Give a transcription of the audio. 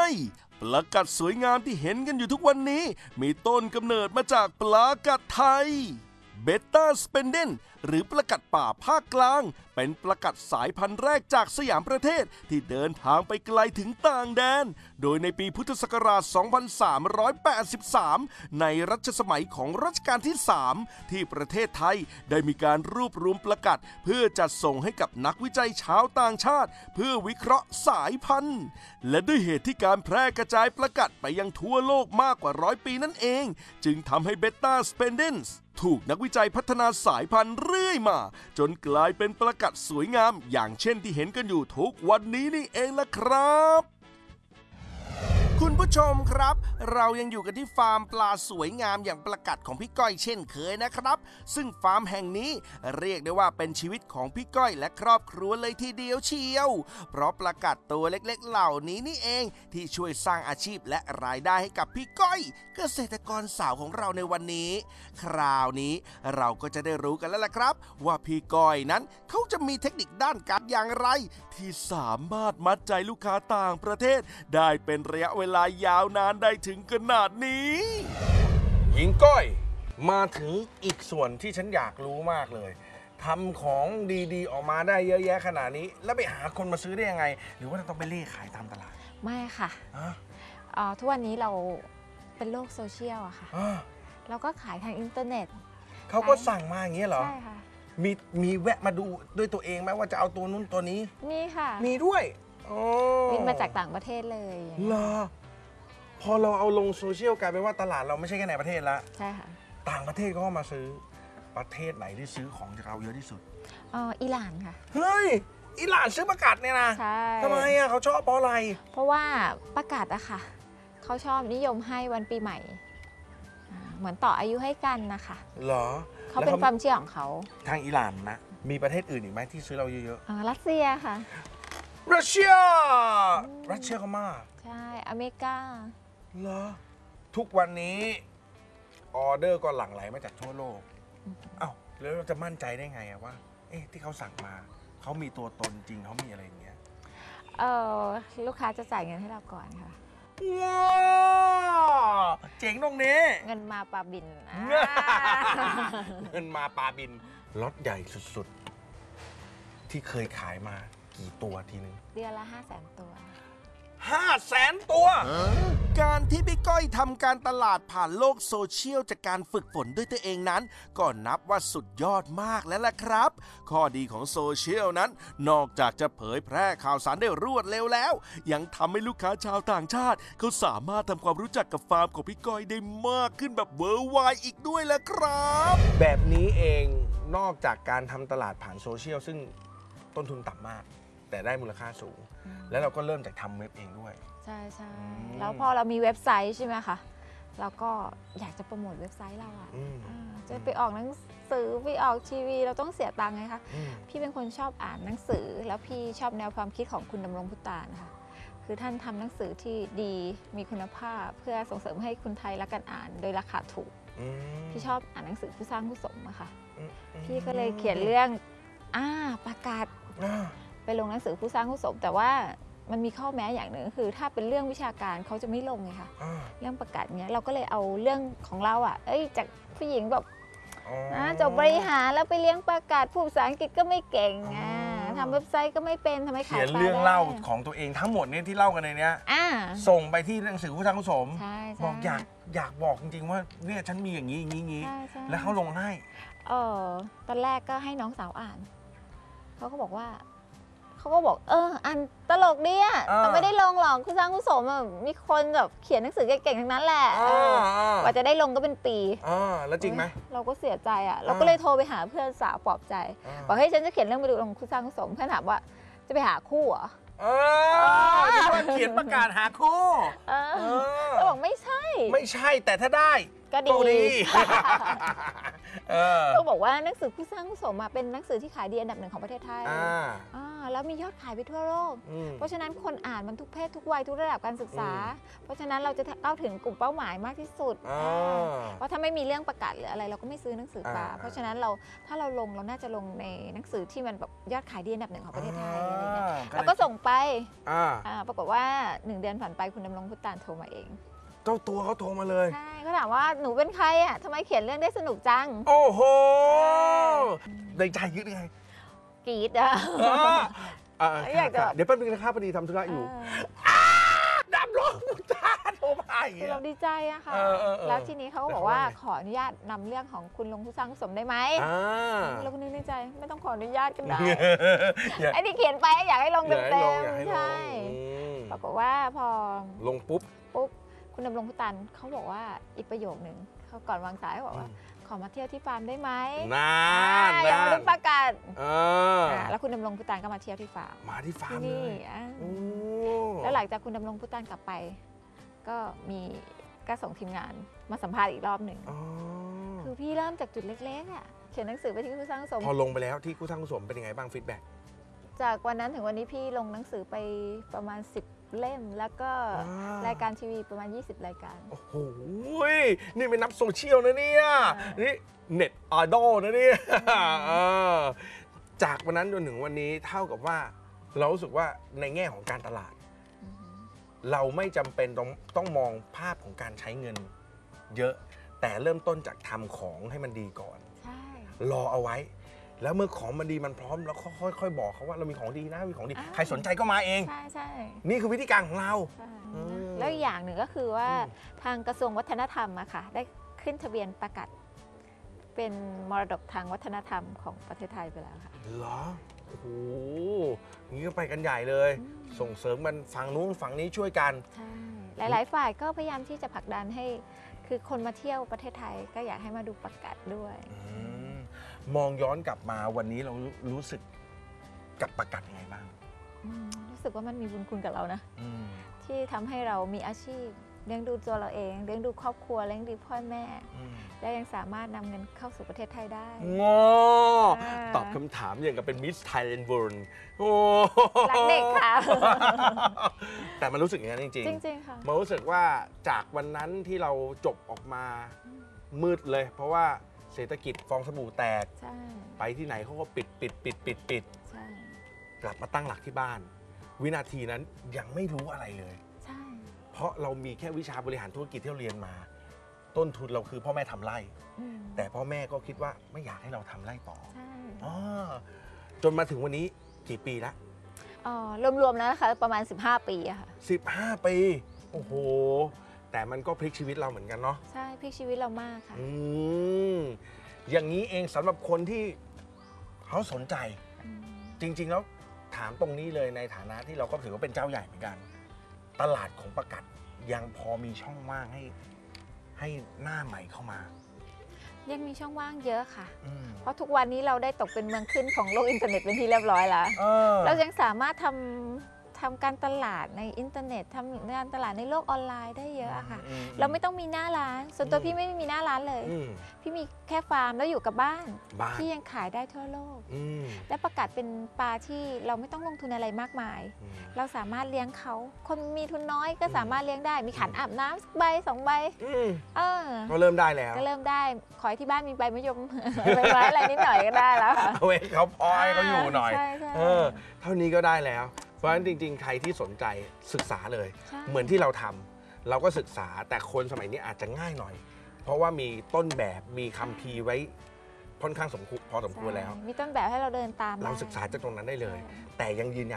ประกัดสวยงามที่เห็นกันอยู่ทุกวันนี้มีต้นกำเนิดมาจากปลากัดไทยเบต้าสเปนเดนหรือประกัดป่าภาคกลางเป็นประกัดสายพันธุ์แรกจากสยามประเทศที่เดินทางไปไกลถึงต่างแดนโดยในปีพุทธศักราช 2383 ในรัชสมัยของรัชกาลที่ 3 ที่ประเทศไทยได้มีการรวบรวมประกัดเพื่อจัดส่งให้กับนักวิจัยชาวต่างชาติเพื่อวิเคราะห์สายพันธุ์และด้วยเหตุที่การแพร่กระจายประกัดไปยังทั่วโลกมากกว่า100 ปีนั่นเองจึงทำให้เบต้าสเปนเดนส์ถูกนักวิจัยพัฒนาสายพันธุ์เรื่อยมาจนกลายเป็นประกัดสวยงามอย่างเช่นที่เห็นกันอยู่ทุกวันนี้นี่เองล่ะครับคุณผู้ชมครับเรายังอยู่กันที่ฟาร์มปลาสวยงามอย่างประกัดของพี่ก้อยเช่นเคยนะครับซึ่งฟาร์มแห่งนี้เรียกได้ว่าเป็นชีวิตของพี่ก้อยและครอบครัวเลยทีเดียวเชียวเพราะประกัดตัวเล็กๆเหล่านี้นี่เองที่ช่วยสร้างอาชีพและรายได้ให้กับพี่ก้อยเกษตรกรสาวของเราในวันนี้คราวนี้เราก็จะได้รู้กันแล้วล่ะครับว่าพี่ก้อยนั้นเขาจะมีเทคนิคด้านการอย่างไรที่สามารถมัดใจลูกค้าต่างประเทศได้เป็นระยะเวลายาวนานได้ถึงขนาดนี้หญิงก้อยมาถึงอีกส่วนที่ฉันอยากรู้มากเลยทำของดีๆออกมาได้เยอะแยะขนาดนี้แล้วไปหาคนมาซื้อได้ยังไงหรือว่าต้องไปเล่ขายตามตลาดไม่ค่ะทุกวันนี้เราเป็นโลกโซเชียลอะค่ะเราก็ขายทางอินเทอร์เน็ตเขาก็สั่งมาอย่างนี้เหรอใช่ค่ะมีแวะมาดูด้วยตัวเองไหมว่าจะเอาตัวนู้นตัวนี้มีค่ะมีด้วยบินมาจากต่างประเทศเลยเหรอพอเราเอาลงโซเชียลกลายเป็นว่าตลาดเราไม่ใช่แค่ในประเทศละใช่ค่ะต่างประเทศก็มาซื้อประเทศไหนที่ซื้อของจากเราเยอะที่สุดอิหร่านค่ะเฮ้ยอิหร่านซื้อประกาศเนี่ยนะใช่ทำไมอ่ะเขาชอบเพราะอะไรเพราะว่าประกาศอะค่ะเขาชอบนิยมให้วันปีใหม่เหมือนต่ออายุให้กันนะคะเหรอเขาเป็นความเชื่อของเขาทางอิหร่านนะมีประเทศอื่นอีกไหมที่ซื้อเราเยอะๆรัสเซียค่ะรัสเซียเขามากใช่อเมริกาเหรอทุกวันนี้ออเดอร์ก็หลั่งไหลมาจากทั่วโลกอ้าวแล้วเราจะมั่นใจได้ไงว่าที่เขาสั่งมาเขามีตัวตนจริงเขามีอะไรอย่างเงี้ยลูกค้าจะจ่ายเงินให้เราก่อนค่ะว้าวเจ๋งตรงนี้เงินมาปลาบินเงินมาปลาบินล็อตใหญ่สุดๆที่เคยขายมากี่ตัวทีนึงเดือนละ500,000 ตัว 500,000 ตัวการที่พี่ก้อยทำการตลาดผ่านโลกโซเชียลจากการฝึกฝนด้วยตัวเองนั้นก็นับว่าสุดยอดมากแล้วล่ะครับข้อดีของโซเชียลนั้นนอกจากจะเผยแพร่ข่าวสารได้รวดเร็วแล้วยังทำให้ลูกค้าชาวต่างชาติเขาสามารถทำความรู้จักกับฟาร์มของพี่ก้อยได้มากขึ้นแบบเวอร์ไวด์อีกด้วยล่ะครับแบบนี้เองนอกจากการทำตลาดผ่านโซเชียลซึ่งต้นทุนต่ำมากแต่ได้มูลค่าสูงแล้วเราก็เริ่มจากทำเว็บเองด้วยใช่ใช่แล้วพอเรามีเว็บไซต์ใช่ไหมคะเราก็อยากจะโปรโมทเว็บไซต์เราจะไปออกหนังสือไปออกทีวีเราต้องเสียตังค์ไงคะพี่เป็นคนชอบอ่านหนังสือแล้วพี่ชอบแนวความคิดของคุณดำรงพุตานนะคะคือท่านทำหนังสือที่ดีมีคุณภาพเพื่อส่งเสริมให้คนไทยรักกันอ่านโดยราคาถูกพี่ชอบอ่านหนังสือผู้สร้างผู้สมอะค่ะพี่ก็เลยเขียนเรื่องประกาศไปลงหนังสือผู้สร้างผู้สมแต่ว่ามันมีข้อแม้อย่างหนึ่งคือถ้าเป็นเรื่องวิชาการเขาจะไม่ลงไงคะเรื่องประกาศเนี้ยเราก็เลยเอาเรื่องของเราจากผู้หญิงแบบจบบริหารแล้วไปเลี้ยงประกาศพูดภาษาอังกฤษก็ไม่เก่งทำเว็บไซต์ก็ไม่เป็นทำไมขายเขียนเรื่องเล่าของตัวเองทั้งหมดเนี่ยที่เล่ากันในนี้ส่งไปที่หนังสือผู้สร้างผู้สมบอกอยากบอกจริงๆว่าเนี่ยฉันมีอย่างนี้อย่างนี้แล้วเขาลงให้ตอนแรกก็ให้น้องสาวอ่านเขาก็บอกอันตลกดีแต่ไม่ได้ลงหรอกคุณสร้างคุณสมมีคนแบบเขียนหนังสือเก่งๆทั้งนั้นแหละกว่าจะได้ลงก็เป็นปีแล้วจริงไหมเราก็เสียใจเราก็เลยโทรไปหาเพื่อนสาวปลอบใจบอกให้ฉันจะเขียนเรื่องไปดูลงคุณสร้างคุณสมเพื่อนถามว่าจะไปหาคู่เหรอเขียนประกาศหาคู่เราบอกไม่ใช่แต่ถ้าได้ก็ดีต้องบอกว่าหนังสือผู้สร้างผู้สมเป็นหนังสือที่ขายดีอันดับ 1ของประเทศไทยแล้วมียอดขายไปทั่วโลกเพราะฉะนั้นคนอ่านมันทุกเพศทุกวัยทุกระดับการศึกษาเพราะฉะนั้นเราจะเข้าถึงกลุ่มเป้าหมายมากที่สุดเพราะถ้าไม่มีเรื่องประกาศหรืออะไรเราก็ไม่ซื้อหนังสือป่าเพราะฉะนั้นถ้าเราน่าจะลงในหนังสือที่มันแบบยอดขายดีอันดับ 1ของประเทศไทยอะไรเงี้ยแล้วก็ส่งไปปรากฏว่า1 เดือนผ่านไปคุณดำรงพุตานโทรมาเองเจ้าตัวเขาโทรมาเลยใช่เขาถามว่าหนูเป็นใครอ่ะทำไมเขียนเรื่องได้สนุกจังโอ้โหในใจยึดไงกรี๊ดอ่ะอยากจะเดี๋ยวแป๊บนึงนะครับพอดีทำธุระอยู่ดำรงพุตานโทรมาอย่างเงี้ยเราดีใจอะค่ะแล้วทีนี้เขาก็บอกว่าขออนุญาตนำเรื่องของคุณลงผู้สร้างผู้สมได้ไหมเราก็นึกในใจไม่ต้องขออนุญาตกันได้ไอ้ที่เขียนไปอยากให้ลงเต็มๆใช่ปรากฏว่าพอลงปุ๊บคุณดำรงพุตานเขาบอกว่าอีกประโยคนึงเขาก่อนวางสายเขาบอกว่าขอมาเที่ยวที่ฟาร์มได้ไหมยังไม่ได้ประกาศแล้วคุณดำรงพุตานก็มาเที่ยวที่ฟาร์มมาที่ฟาร์มเลยแล้วหลังจากคุณดำรงพุตานกลับไปก็ส่งทีมงานมาสัมภาษณ์อีกรอบหนึ่งคือพี่เริ่มจากจุดเล็กๆเขียนหนังสือไปที่ผู้สร้างสมพอลงไปแล้วที่ผู้สร้างสมเป็นยังไงบ้างฟีดแบ็กจากวันนั้นถึงวันนี้พี่ลงหนังสือไปประมาณ10 เล่มแล้วก็รายการทีวีประมาณ20 รายการโอ้โหนี่เป็นนับโซเชียลนะเนี่ยนี่เน็ตไอดอลนะเนี่ยจากวันนั้นจนถึงวันนี้เท่ากับว่าเรารู้สึกว่าในแง่ของการตลาดเราไม่จำเป็นต้องมองภาพของการใช้เงินเยอะแต่เริ่มต้นจากทำของให้มันดีก่อนรอเอาไว้แล้วเมื่อของมันดีมันพร้อมแล้วค่อยๆบอกเขาว่าเรามีของดีนะมีของดีใครสนใจก็มาเองใช่นี่คือวิธีการของเราแล้วอย่างหนึ่งก็คือว่าทางกระทรวงวัฒนธรรมอะค่ะได้ขึ้นทะเบียนประกาศเป็นมรดกทางวัฒนธรรมของประเทศไทยไปแล้วค่ะเหรอโอ้โหงี้ก็ไปกันใหญ่เลยส่งเสริมมันฝั่งนู้นฝั่งนี้ช่วยกันใช่หลายๆฝ่ายก็พยายามที่จะผลักดันให้คือคนมาเที่ยวประเทศไทยก็อยากให้มาดูประกาศด้วยมองย้อนกลับมาวันนี้เรารู้สึกกับประกาศยังไงบ้างรู้สึกว่ามันมีบุญคุณกับเรานะที่ทำให้เรามีอาชีพเลี้ยงดูตัวเราเองเลี้ยงดูครอบครัวเลี้ยงดูพ่อแม่และยังสามารถนำเงินเข้าสู่ประเทศไทยได้ตอบคำถามอย่างกับเป็นมิสไทยแลนด์เวิร์นรักเด็กค่ะแต่มันรู้สึกอย่างนั้นจริงๆค่ะมันรู้สึกว่าจากวันนั้นที่เราจบออกมามืดเลยเพราะว่าเศรษฐกิจฟองสบู่แตกไปที่ไหนเขาก็ปิดกลับมาตั้งหลักที่บ้านวินาทีนั้นยังไม่รู้อะไรเลยเพราะเรามีแค่วิชาบริหารธุรกิจที่เราเรียนมาต้นทุนเราคือพ่อแม่ทำไร่แต่พ่อแม่ก็คิดว่าไม่อยากให้เราทำไร่ต่อจนมาถึงวันนี้กี่ปีละรวมๆแล้วนะคะประมาณ15 ปีอะค่ะ 15 ปีโอ้โหแต่มันก็พลิกชีวิตเราเหมือนกันเนาะใช่พลิกชีวิตเรามากค่ะอย่างนี้เองสำหรับคนที่เขาสนใจจริงๆแล้วถามตรงนี้เลยในฐานะที่เราก็ถือว่าเป็นเจ้าใหญ่เหมือนกันตลาดของประกาศยังพอมีช่องว่างให้หน้าใหม่เข้ามายังมีช่องว่างเยอะค่ะเพราะทุกวันนี้เราได้ตกเป็นเมืองขึ้นของโลกอินเทอร์เน็ตเป็นที่เรียบร้อยแล้วเรายังสามารถทำการตลาดในอินเทอร์เน็ตทำการตลาดในโลกออนไลน์ได้เยอะค่ะเราไม่ต้องมีหน้าร้านส่วนตัวพี่ไม่มีหน้าร้านเลยพี่มีแค่ฟาร์มแล้วอยู่กับบ้านที่ยังขายได้ทั่วโลกและประกาศเป็นปลาที่เราไม่ต้องลงทุนอะไรมากมายเราสามารถเลี้ยงเขาคนมีทุนน้อยก็สามารถเลี้ยงได้มีขันอาบน้ำใบ2 ใบก็เริ่มได้แล้วก็เริ่มได้ขอให้ที่บ้านมีใบมะยมใบไม้อะไรนิดหน่อยก็ได้แล้วเอาไว้เขาพอยเขาอยู่หน่อยเท่านี้ก็ได้แล้วเพราะฉะนั้นจริงๆใครที่สนใจศึกษาเลยเหมือนที่เราทำเราก็ศึกษาแต่คนสมัยนี้อาจจะง่ายหน่อยเพราะว่ามีต้นแบบมีคัมภีร์ไว้ค่อนข้างพอสมควรแล้วมีต้นแบบให้เราเดินตามเราศึกษาจากตรงนั้นได้เลยแต่ยังยืนยัน